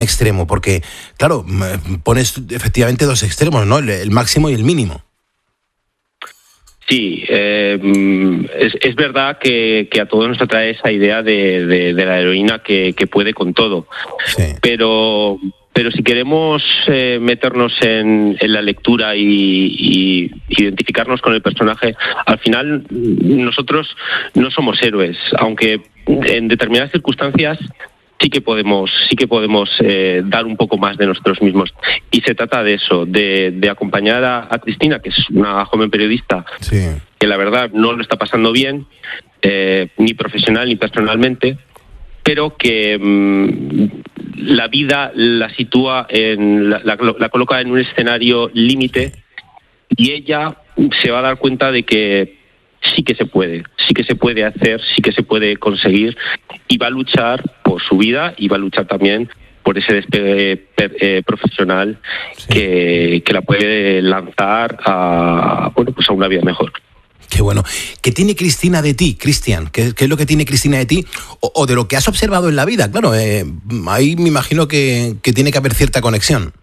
extremo? Porque, claro, pones efectivamente dos extremos, ¿no? El máximo y el mínimo. Sí, es verdad que a todos nos atrae esa idea de la heroína que puede con todo. Sí. Pero si queremos meternos en la lectura y identificarnos con el personaje, al final nosotros no somos héroes, aunque en determinadas circunstancias sí que podemos dar un poco más de nosotros mismos. Y se trata de eso, de acompañar a Cristina, que es una joven periodista, Sí. que la verdad no lo está pasando bien, ni profesional ni personalmente, pero que la vida la sitúa, la coloca en un escenario límite, y ella se va a dar cuenta de que sí que se puede hacer, sí que se puede conseguir, y va a luchar por su vida y va a luchar también por ese despegue profesional, Sí. que la puede lanzar a una vida mejor. Qué bueno. ¿Qué tiene Cristina de ti, Cristian? ¿Qué es lo que tiene Cristina de ti? O de lo que has observado en la vida, claro. Ahí me imagino que tiene que haber cierta conexión.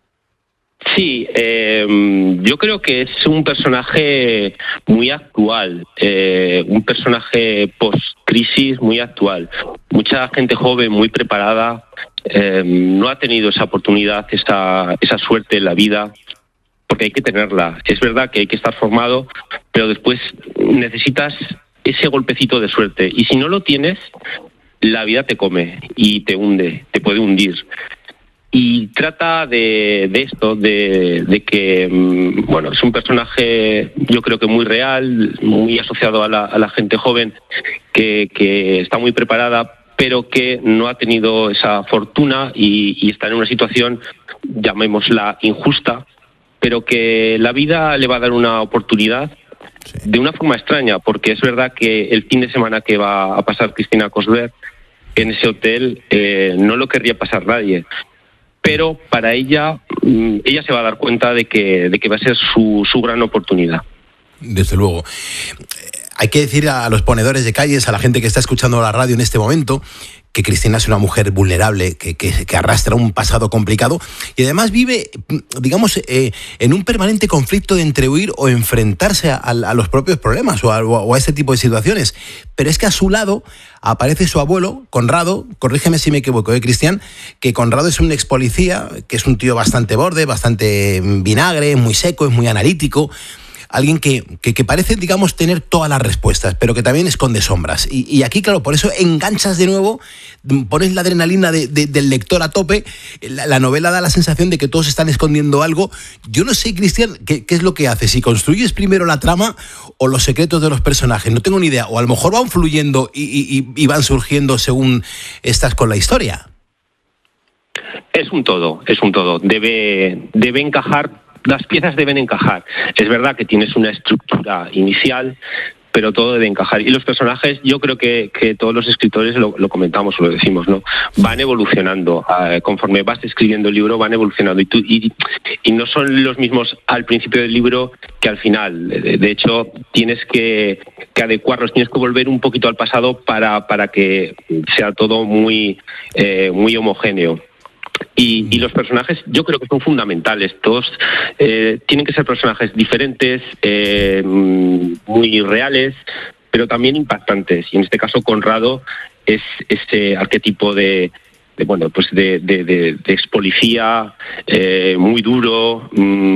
Sí, yo creo que es un personaje muy actual, un personaje post-crisis muy actual. Mucha gente joven, muy preparada, no ha tenido esa oportunidad, esa suerte en la vida, porque hay que tenerla. Es verdad que hay que estar formado, pero después necesitas ese golpecito de suerte. Y si no lo tienes, la vida te come y te hunde, te puede hundir. Y trata de esto, de que, es un personaje, yo creo que muy real, muy asociado a la gente joven, que está muy preparada, pero que no ha tenido esa fortuna y está en una situación, llamémosla injusta, pero que la vida le va a dar una oportunidad. Sí. De una forma extraña, porque es verdad que el fin de semana que va a pasar Cristina Cosberg en ese hotel no lo querría pasar nadie. Pero para ella se va a dar cuenta de que va a ser su gran oportunidad. Desde luego. Hay que decir a los ponedores de calles, a la gente que está escuchando la radio en este momento, que Cristina es una mujer vulnerable, que arrastra un pasado complicado y además vive, digamos, en un permanente conflicto de entre huir o enfrentarse a los propios problemas o a este tipo de situaciones. Pero es que a su lado aparece su abuelo, Conrado, corrígeme si me equivoco, Cristian, que Conrado es un ex policía, que es un tío bastante borde, bastante vinagre, muy seco, es muy analítico. Alguien que parece, digamos, tener todas las respuestas, pero que también esconde sombras. Y aquí, claro, por eso enganchas de nuevo, pones la adrenalina del lector a tope, la novela da la sensación de que todos están escondiendo algo. Yo no sé, Cristian, qué es lo que haces, si construyes primero la trama o los secretos de los personajes, no tengo ni idea, o a lo mejor van fluyendo y van surgiendo según estás con la historia. Es un todo. Debe encajar. Las piezas deben encajar. Es verdad que tienes una estructura inicial, pero todo debe encajar. Y los personajes, yo creo que todos los escritores lo comentamos o lo decimos, ¿no? Van evolucionando. Conforme vas escribiendo el libro, van evolucionando. Y no son los mismos al principio del libro que al final. De hecho, tienes que adecuarlos, tienes que volver un poquito al pasado para que sea todo muy homogéneo. Y los personajes yo creo que son fundamentales. Todos tienen que ser personajes diferentes, muy reales, pero también impactantes. Y en este caso Conrado es ese arquetipo de ex policía, muy duro,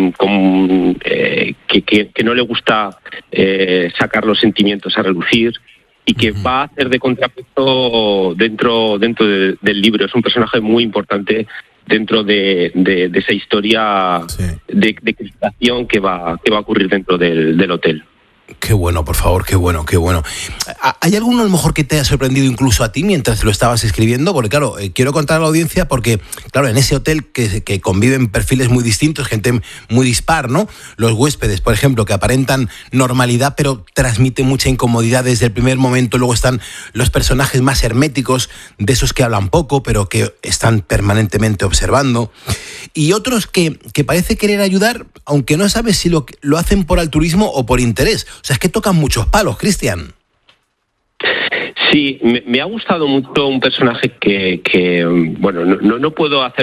que no le gusta sacar los sentimientos a relucir, y que va a hacer de contrapeso dentro del libro. Es un personaje muy importante dentro de esa historia, sí, de crispación que va a ocurrir dentro del hotel. Qué bueno, por favor, qué bueno. ¿Hay alguno a lo mejor que te haya sorprendido incluso a ti mientras lo estabas escribiendo? Porque claro, quiero contar a la audiencia porque, claro, en ese hotel que conviven perfiles muy distintos, gente muy dispar, ¿no? Los huéspedes, por ejemplo, que aparentan normalidad pero transmiten mucha incomodidad desde el primer momento. Luego están los personajes más herméticos, de esos que hablan poco pero que están permanentemente observando. Y otros que parece querer ayudar, aunque no sabes si lo hacen por altruismo o por interés. O sea, es que tocan muchos palos, Cristian. Sí, me ha gustado mucho un personaje que bueno, no puedo hacer